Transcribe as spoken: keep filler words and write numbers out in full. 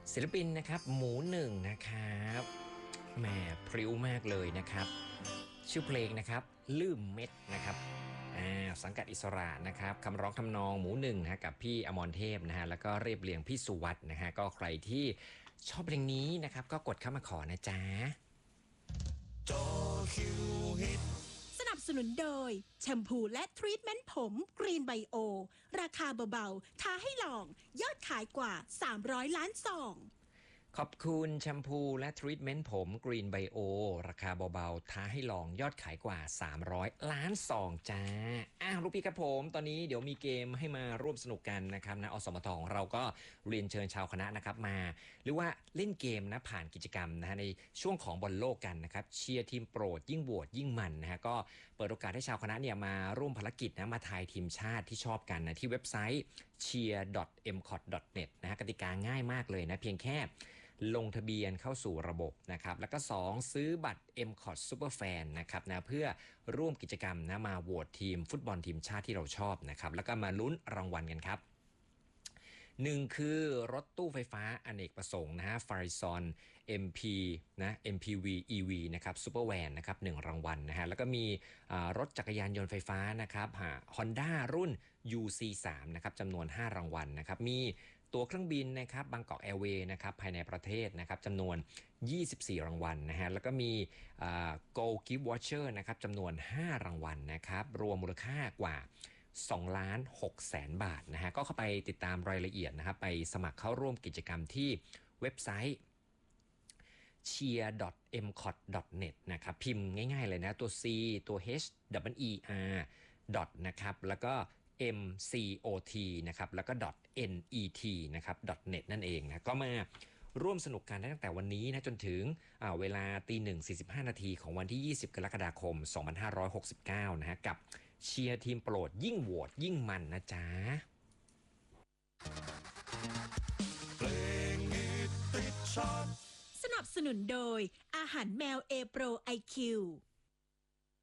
ศิลปินนะครับหมูหนึ่งนะครับแหมพริ้วมากเลยนะครับชื่อเพลงนะครับลืมเม็ดนะครับอ่าสังกัดอิสระนะครับคำร้องทำนองหมูหนึ่งนะกับพี่อมรเทพนะฮะแล้วก็เรียบเรียงพี่สุวัฒน์นะฮะก็ใครที่ชอบเพลงนี้นะครับก็กดเข้ามาขอนะจ๊ะจอคิวฮิตสนับสนุนโดยแชมพูและทรีทเมนต์ผมกรีนไบโอราคาเบาๆท้าให้ลองยอดขายกว่าสามร้อยล้านซองขอบคุณแชมพูและทรีทเมนต์ผมกรีนไบโอราคาเบาๆท้าให้ลองยอดขายกว่าสามร้อยล้านซองจ้าอ้าวลูกพี่ครับผมตอนนี้เดี๋ยวมีเกมให้มาร่วมสนุกกันนะครับนะอสมทของเราก็เรียนเชิญชาวคณะนะครับมาหรือว่าเล่นเกมนะผ่านกิจกรรมนะฮะในช่วงของบอลโลกกันนะครับเชียร์ทีมโปรดยิ่งโหวตยิ่งมันนะฮะก็เปิดโอกาสให้ชาวคณะเนี่ยมาร่วมภารกิจนะมาทายทีมชาติที่ชอบกันนะที่เว็บไซต์ เชียร์ ดอท เอ็ม คอท ดอท เน็ต นะฮะกติกาง่ายมากเลยนะเพียงแค่ลงทะเบียนเข้าสู่ระบบนะครับแล้วก็สองซื้อบัตร เอ็ม คอท Superfan นะครับนะเพื่อร่วมกิจกรรมนะมาโหวตทีมฟุตบอลทีมชาติที่เราชอบนะครับแล้วก็มาลุ้นรางวัลกันครับหนึ่งคือรถตู้ไฟฟ้าอเนกประสงค์นะฮะ Farizon เอ็ม พี นะ เอ็ม พี วี อี วี นะครับ Supervan นะครับหนึ่งรางวัลนะฮะแล้วก็มีรถจักรยานยนต์ไฟฟ้านะครับ Honda รุ่น ยู ซี สาม นะครับจำนวนห้ารางวัลนะครับมีตัวเครื่องบินนะครับบางกอกแอร์เวย์นะครับภายในประเทศนะครับจำนวนยี่สิบสี่รางวัลนะฮะแล้วก็มี Gold Gift Voucher นะครับจำนวนห้ารางวัลนะครับรวมมูลค่ากว่าสองล้านหกแสนบาทนะฮะก็เข้าไปติดตามรายละเอียดนะครับไปสมัครเข้าร่วมกิจกรรมที่เว็บไซต์ เชียร์ ดอท เอ็ม คอท ดอท เน็ต นะครับพิมพ์ง่ายๆเลยนะตัว C ตัว H W E R ดอทนะครับแล้วก็ M C O T นะครับแล้วก็ .net นะครับ .net นั่นเองนะก็มาร่วมสนุกกันได้ตั้งแต่วันนี้นะจนถึงเวลาตีหนึ่งสี่สิบห้านาทีของวันที่ยี่สิบกรกฎาคมสองพันห้าร้อยหกสิบเก้านะฮะกับเชียร์ทีมโปรดยิ่งโหวตยิ่งมันนะจ๊ะเพลงฮิตติดชาร์ตสนับสนุนโดยอาหารแมวเอโปรไอคิว